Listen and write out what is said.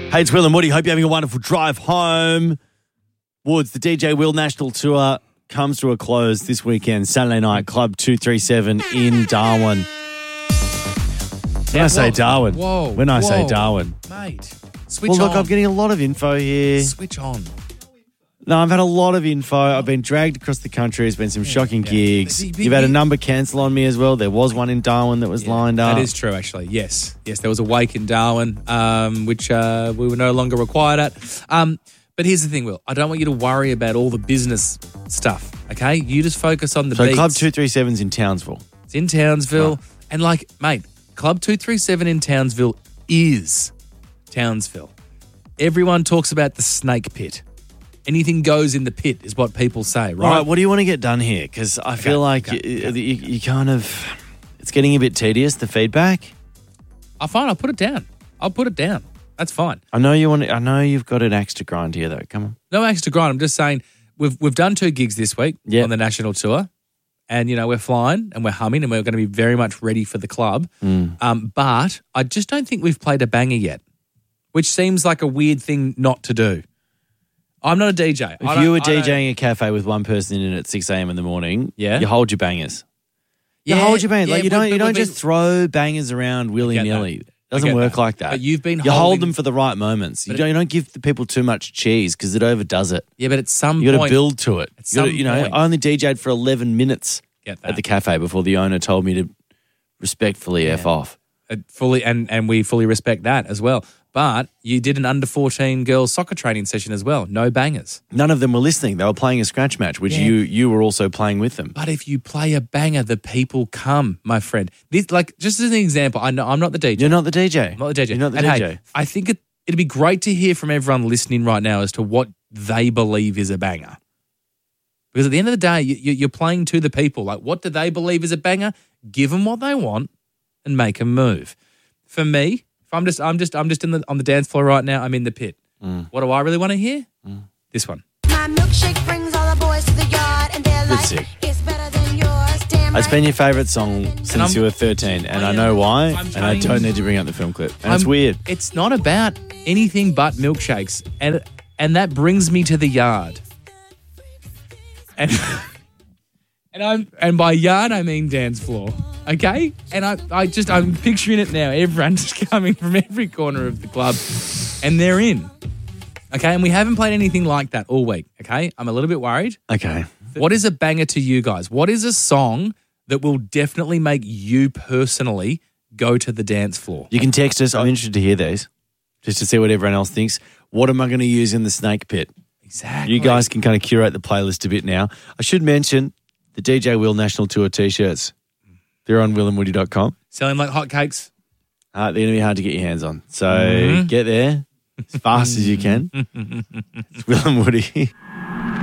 Hey, it's Will and Woody. Hope you're having a wonderful drive home. Woods, the DJ Will National Tour comes to a close this weekend, Saturday night, Club 237 in Darwin. When I say Darwin. When I say Darwin. Mate, switch Well, look, on. I'm getting a lot of info here. Switch on. No, I've had a lot of info. I've been dragged across the country. There's been some shocking gigs. You've had a number cancel on me as well. There was one in Darwin that was lined up. That is true, actually. Yes, there was a wake in Darwin, which we were no longer required at. But here's the thing, Will. I don't want you to worry about all the business stuff, okay? You just focus on the beats. So Club 237's in Townsville. It's in Townsville. Right. And mate, Club 237 in Townsville is Townsville. Everyone talks about the snake pit. Anything goes in the pit is what people say, right? All right, what do you want to get done here? Because I feel like you kind of, it's getting a bit tedious, the feedback. Fine, I'll put it down. That's fine. I know you've got an axe to grind here, though. Come on. No axe to grind. I'm just saying we've done 2 gigs this week on the national tour, and we're flying and we're humming and we're going to be very much ready for the club. But I just don't think we've played a banger yet, which seems like a weird thing not to do. I'm not a DJ. If you were DJing a cafe with one person in it at 6 a.m. in the morning, you hold your bangers. You hold your bangers. Like you don't just throw bangers around willy-nilly. It doesn't work like that. But you've been you hold them for the right moments. You don't give the people too much cheese because it overdoes it. Yeah, but at some point you got to build to it. I only DJ'd for 11 minutes at the cafe before the owner told me to respectfully F off. And we fully respect that as well. But you did an under-14 girls soccer training session as well. No bangers. None of them were listening. They were playing a scratch match, which you were also playing with them. But if you play a banger, the people come, my friend. This, just as an example, I know I'm not the DJ. You're not the DJ. I'm not the DJ. You're not the and DJ. Hey, I think it'd be great to hear from everyone listening right now as to what they believe is a banger. Because at the end of the day, you're playing to the people. Like, what do they believe is a banger? Give them what they want and make them move. For me, I'm just on the dance floor right now. I'm in the pit. What do I really want to hear? This one. My milkshake brings all the boys to the yard, and they're like, sick. it's better than yours. Damn It's right. been your favourite song since you were 13, and I know why, and I don't need to bring up the film clip. And it's weird. It's not about anything but milkshakes, and that brings me to the yard. And by yard I mean dance floor. Okay? And I'm picturing it now. Everyone's just coming from every corner of the club and they're in. Okay? And we haven't played anything like that all week. Okay? I'm a little bit worried. Okay. What is a banger to you guys? What is a song that will definitely make you personally go to the dance floor? You can text us. I'm interested to hear these, just to see what everyone else thinks. What am I going to use in the snake pit? Exactly. You guys can kind of curate the playlist a bit now. I should mention the DJ Will National Tour t-shirts. They're on willandwoody.com. Selling like hotcakes. They're going to be hard to get your hands on. So get there as fast as you can. It's Will and Woody.